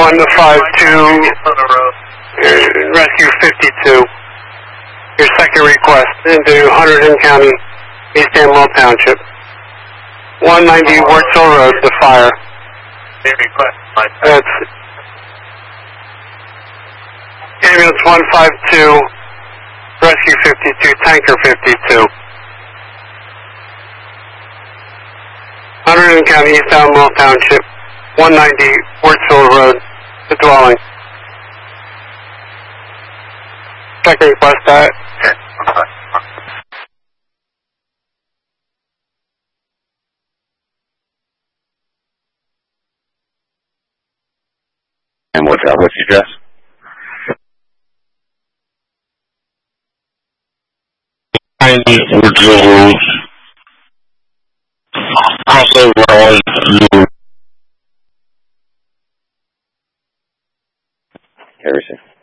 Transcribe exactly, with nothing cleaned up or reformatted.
one five two, Rescue fifty-two. Your second request into Hunterdon County, East Amwell Township. one ninety Wurzel Road, the fire. That's ambulance one five two, Rescue fifty-two, Tanker fifty-two. Hunterdon County, East Amwell Township, one ninety Wurzel Road, the dwelling. Second request, that. And what's that? What's your address? ninety Wurzel Road. Also, Road. Harrison.